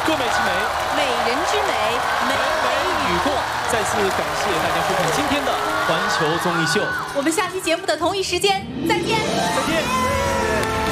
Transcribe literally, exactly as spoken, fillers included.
各美其美， 美人之美，美美与共。 再次感谢大家收看今天的环球综艺秀， 我们下期节目的同一时间再见， 再见。